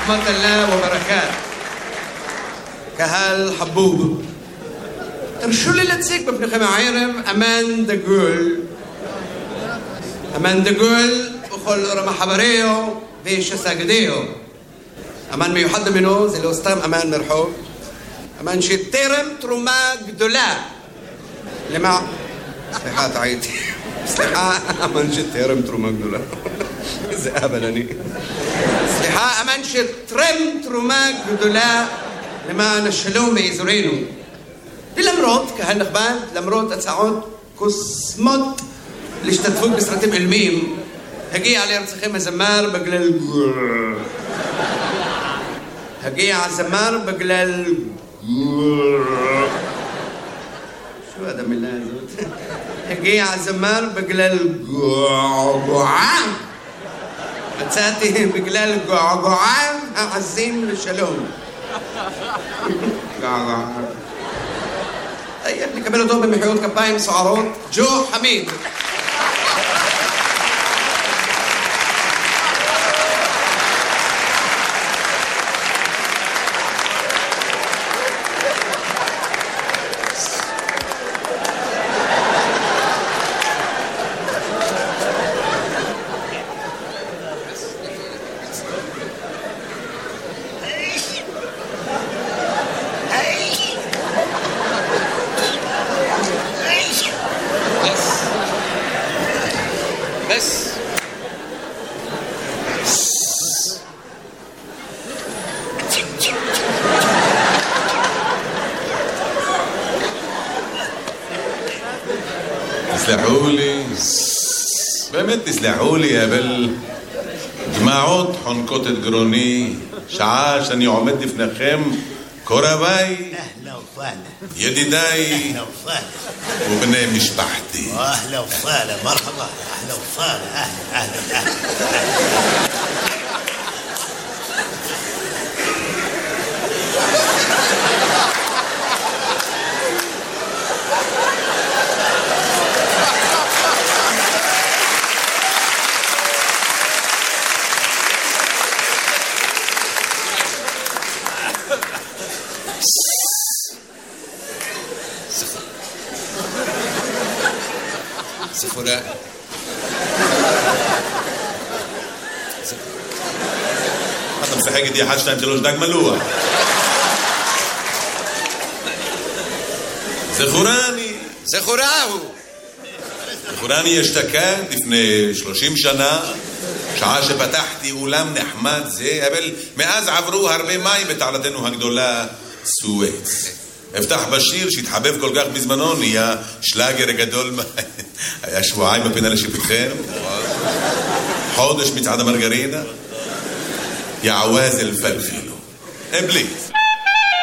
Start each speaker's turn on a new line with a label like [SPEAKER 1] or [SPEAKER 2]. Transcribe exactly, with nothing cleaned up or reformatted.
[SPEAKER 1] ورحمة الله وبركاته. קהל חבוב, תרשו לי להציג בפניכם הערב אמן דגול. אמן דגול בכל רמ"ח איבריו ושס"גדיו. אמן מיוחד ממנו, זה לא סתם אמן מרחוב, אמן שתרם תרומה גדולה למה... סליחה, טעיתי. סליחה, אמן שתרם תרומה גדולה. זה אבל אני. סליחה, אמן שתרם תרומה גדולה למען השלום באזורנו. ולמרות, קהל נכבד, למרות הצעות קוסמות להשתתפות בסרטים עילמיים, הגיע לארצכם הזמר בגלל... הגיע הזמר בגלל... שו עד המילה הזאת? הגיע הזמר בגלל געגועה. מצאתי בגלל געגועה העזים לשלום. געגועה. נקבל אותו במחיאות כפיים סוערות, ג'ו חמיד.
[SPEAKER 2] תסלחו לי, באמת תסלחו לי, אבל דמעות חונקות את גרוני, שעה שאני עומד לפניכם, קורביי, ידידיי ובני משפחתי.
[SPEAKER 3] אהלה וסהלה, מרחבה, אהלה וסהלה, אהלה, אהלה.
[SPEAKER 1] זכורה.
[SPEAKER 2] אתה משחק איתי אחת, שתיים, שלוש, דג מלוח. זכורני.
[SPEAKER 1] זכורהו.
[SPEAKER 2] זכורני אשתקד לפני שלושים שנה, שעה שפתחתי אולם נחמד זה, אבל מאז עברו הרבה מים בתעלתנו הגדולה סואץ. אפתח בשיר שהתחבב כל כך בזמנו, נהיה שלאגר גדול. היה שבועיים בפינה לשיפוטכם, חודש מצעד המרגרינה, יעווז אלפלפילו. אבליס.